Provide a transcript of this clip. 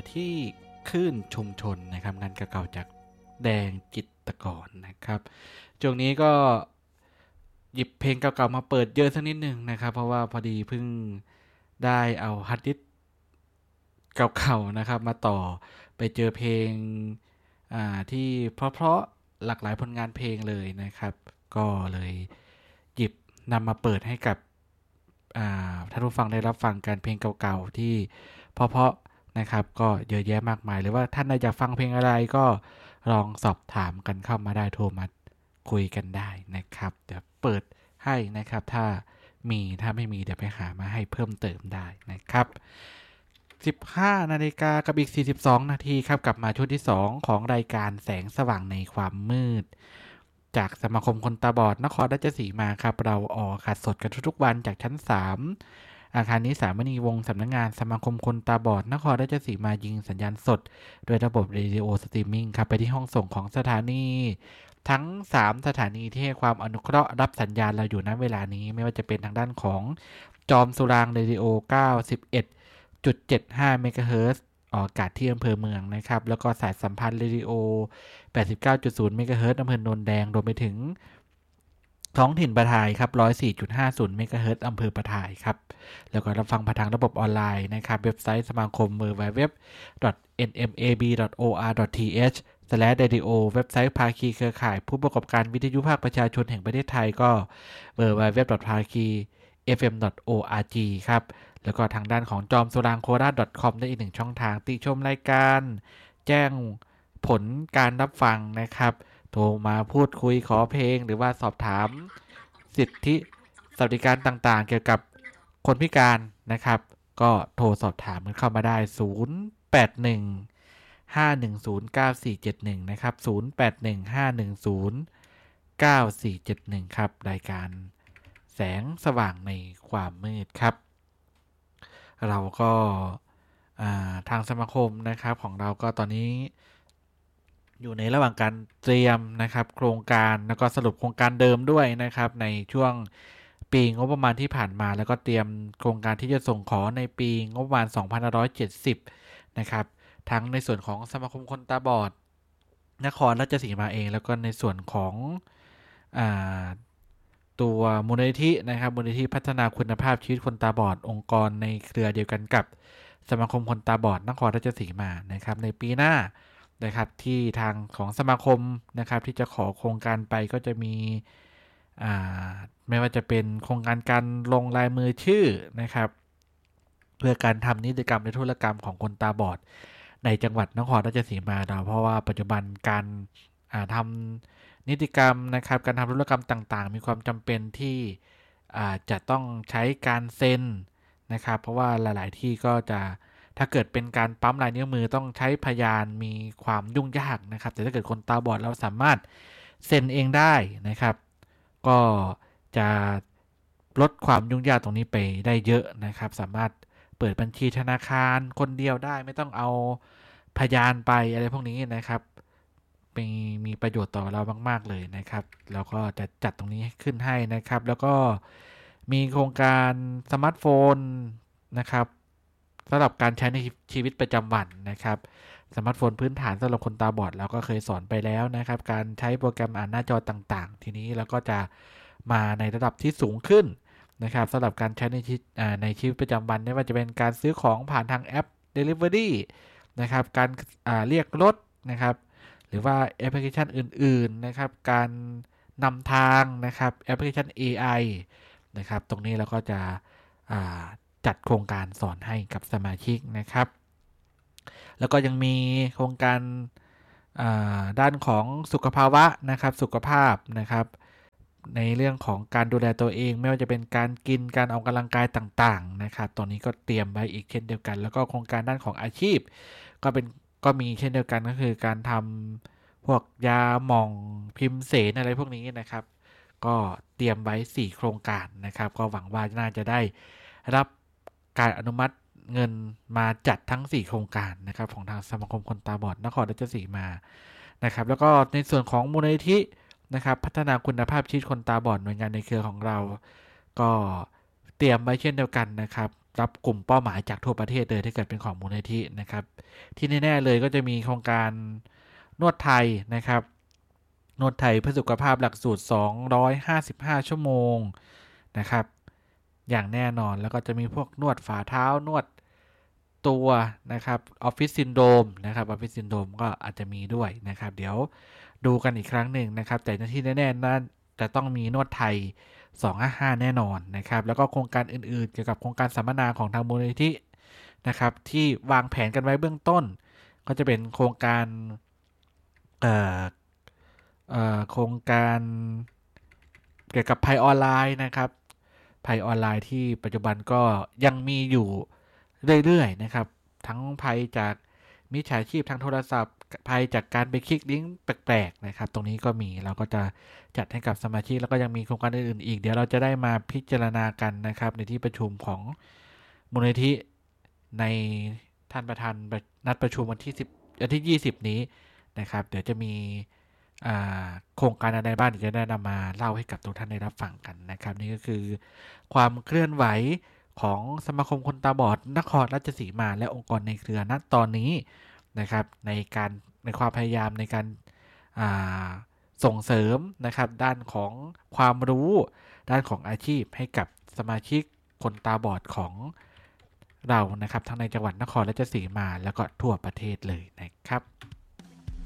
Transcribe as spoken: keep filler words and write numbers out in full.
ที่คลื่นชุมชนนะครับงานเก่าๆจากแดงจิตรกรนะครับช่วงนี้ก็หยิบเพลงเก่าๆมาเปิดเยอะสักนิดนึงนะครับเพราะว่าพอดีเพิ่งได้เอาฮาร์ดดิสก์เก่าๆนะครับมาต่อไปเจอเพลงอ่าที่เพราะๆหลากหลายผลงานเพลงเลยนะครับก็เลยหยิบนำมาเปิดให้กับท่านผู้ฟังได้รับฟังการเพลงเก่าๆที่เพราะๆนะครับก็เยอะแยะมากมายหรือว่าท่านอยากฟังเพลงอะไรก็ลองสอบถามกันเข้ามาได้โทรมาคุยกันได้นะครับเดี๋ยวเปิดให้นะครับถ้ามีถ้าไม่มีเดี๋ยวไปหามาให้เพิ่มเติมได้นะครับสิบห้านาฬิกากับอีกสี่สิบสองนาทีครับกลับมาช่วงที่สองของรายการแสงสว่างในความมืดจากสมาคมคนตาบอดนครราชสีมาครับเราออกอากาศสดกันทุกๆวันจากชั้นสามอาคารนี้สามณีวงศ์สำนักงานสมาคมคนตาบอดนครราชสีมายิงสัญญาณสดโดยระบบเรดิโอสตรีมมิ่งครับไปที่ห้องส่งของสถานีทั้งสามสถานีที่ให้ความอนุเคราะห์รับสัญญาณเราอยู่ณเวลานี้ไม่ว่าจะเป็นทางด้านของจอมสุรางเรดิโอ เก้าสิบเอ็ดจุดเจ็ดห้า เมกะเฮิรตซ์ออกอากาศที่อำเภอเมืองนะครับแล้วก็สายสัมพันธ์เรดิโอ แปดสิบเก้าจุดศูนย์ เมกะเฮิรตซ์อำเภอโนนแดงรวมไปถึงท้องถิ่นประทายครับ หนึ่งร้อยสี่จุดห้าศูนย์ เมกะเฮิรตซ์อำเภอประทายครับแล้วก็รับฟังผ่านทางระบบออนไลน์นะครับเว็บไซต์สมาคม ดับเบิลยู ดับเบิลยู ดับเบิลยู ดอท เอ็น เอ็ม เอ บี ดอท โอ อาร์ ดอท ที เอช สแลช เรดิโอ เว็บไซต์ภาคีเครือข่ายผู้ประกอบการวิทยุภาคประชาชนแห่งประเทศไทยก็ ดับเบิลยู ดับเบิลยู ดับเบิลยู ดอท ภาคี เอฟ เอ็ม ดอท โอ อาร์ จี ครับแล้วก็ทางด้านของจอมสุรางโคราช .com ได้อีกหนึ่งช่องทางติชมรายการแจ้งผลการรับฟังนะครับโทรมาพูดคุยขอเพลงหรือว่าสอบถามสิทธิสวัสดิการต่างๆเกี่ยวกับคนพิการนะครับก็โทรสอบถามกันเข้ามาได้ศูนย์ แปด หนึ่ง ห้า หนึ่ง ศูนย์ เก้า สี่ เจ็ด หนึ่งนะครับศูนย์ แปด หนึ่ง ห้า หนึ่ง ศูนย์ เก้า สี่ เจ็ด หนึ่งครับรายการแสงสว่างในความมืดครับเราก็ทางสมาคมนะครับของเราก็ตอนนี้อยู่ในระหว่างการเตรียมนะครับโครงการแล้วก็สรุปโครงการเดิมด้วยนะครับในช่วงปีงบประมาณที่ผ่านมาแล้วก็เตรียมโครงการที่จะส่งขอในปีงบประมาณสองพันห้าร้อยเจ็ดสิบนะครับทั้งในส่วนของสมาคมคนตาบอดนครราชสีมาเองแล้วก็ในส่วนของอ่าตัวมูลนิธินะครับมูลนิธิพัฒนาคุณภาพชีวิตคนตาบอดองค์กรในเครือเดียวกันกับสมาคมคนตาบอดนครราชสีมานะครับในปีหน้านะครับที่ทางของสมาคมนะครับที่จะขอโครงการไปก็จะมีไม่ว่าจะเป็นโครงการการลงลายมือชื่อนะครับเพื่อการทำนิติกรรมและธุรกรรมของคนตาบอดในจังหวัดนครราชสีมาเราเพราะว่าปัจจุบันการทำนิติกรรมนะครับการทำธุรกรรมต่างๆมีความจำเป็นที่จะต้องใช้การเซ็นนะครับเพราะว่าหลายๆที่ก็จะถ้าเกิดเป็นการปั๊มลายนิ้วมือต้องใช้พยานมีความยุ่งยากนะครับแต่ถ้าเกิดคนตาบอดเราสามารถเซ็นเองได้นะครับก็จะลดความยุ่งยากตรงนี้ไปได้เยอะนะครับสามารถเปิดบัญชีธนาคารคนเดียวได้ไม่ต้องเอาพยานไปอะไรพวกนี้นะครับมีมีประโยชน์ต่อเรามากๆเลยนะครับแล้วก็จะจัดตรงนี้ขึ้นให้นะครับแล้วก็มีโครงการสมาร์ทโฟนนะครับสำหรับการใช้ในชีวิตประจำวันนะครับสมาร์ทโฟนพื้นฐานสำหรับคนตาบอดเราก็เคยสอนไปแล้วนะครับการใช้โปรแกรมอ่านหน้าจอต่างๆทีนี้เราก็จะมาในระดับที่สูงขึ้นนะครับสำหรับการใช้ในชีวิตในชีวิตประจำวันไม่ว่าจะเป็นการซื้อของผ่านทางแอป Delivery นะครับการเรียกรถนะครับหรือว่าแอปพลิเคชันอื่นๆนะครับการนำทางนะครับแอปพลิเคชัน เอ ไอ นะครับตรงนี้เราก็จะจัดโครงการสอนให้กับสมาชิกนะครับแล้วก็ยังมีโครงการด้านของสุขภาวะนะครับสุขภาพนะครับในเรื่องของการดูแลตัวเองไม่ว่าจะเป็นการกินการออกกำลังกายต่างๆนะครับตอนนี้ก็เตรียมไว้อีกเช่นเดียวกันแล้วก็โครงการด้านของอาชีพก็เป็นก็มีเช่นเดียวกันก็คือการทำพวกยาหม่องพิมเสนอะไรพวกนี้นะครับก็เตรียมไว้สี่โครงการนะครับก็หวังว่าน่าจะได้รับการอนุมัติเงินมาจัดทั้งสี่โครงการนะครับของทางสมาคมคนตาบอดนครราชสีมานะครับแล้วก็ในส่วนของมูลนิธินะครับพัฒนาคุณภาพชีวิตคนตาบอดหน่วยงานในเครือของเราก็เตรียมไว้เช่นเดียวกันนะครับรับกลุ่มเป้าหมายจากทั่วประเทศเลยถ้าเกิดเป็นของมูลนิธินะครับที่แน่ๆเลยก็จะมีโครงการนวดไทยนะครับนวดไทยเพื่อสุขภาพหลักสูตรสองร้อยห้าสิบห้าชั่วโมงนะครับอย่างแน่นอนแล้วก็จะมีพวกนวดฝ่าเท้านวดตัวนะครับออฟฟิศซินโดรมนะครับออฟฟิศซินโดรมก็อาจจะมีด้วยนะครับเดี๋ยวดูกันอีกครั้งหนึ่งนะครับแต่ที่แน่ๆนั่นจะต้องมีนวดไทยสองห้าห้าแน่นอนนะครับแล้วก็โครงการอื่นๆเกี่ยวกับโครงการสัมมนาของทางมูลนิธินะครับที่วางแผนกันไว้เบื้องต้นก็จะเป็นโครงการเอ่อเอ่อโครงการเกี่ยวกับภัยออนไลน์นะครับภัยออนไลน์ที่ปัจจุบันก็ยังมีอยู่เรื่อยๆนะครับทั้งภัยจากมิจฉาชีพทางโทรศัพท์ภัยจากการไปคลิกลิงก์แปลกๆนะครับตรงนี้ก็มีเราก็จะจัดให้กับสมาชิกแล้วก็ยังมีโครงการอื่นๆอีกเดี๋ยวเราจะได้มาพิจารณากันนะครับในที่ประชุมของมูลนิธิในท่านประธานนัดประชุมวันที่สิบวันที่ยี่สิบนี้นะครับเดี๋ยวจะมีโครงการอะไรบ้างเดี๋ยวจะได้นำมาเล่าให้กับทุกท่านได้รับฟังกันนะครับนี่ก็คือความเคลื่อนไหวของสมาคมคนตาบอดนครราชสีมาและองค์กรในเครือณตอนนี้นะครับในการในความพยายามในการส่งเสริมนะครับด้านของความรู้ด้านของอาชีพให้กับสมาชิกคนตาบอดของเรานะครับทั้งในจังหวัดนครราชสีมาแล้วก็ทั่วประเทศเลยนะครับ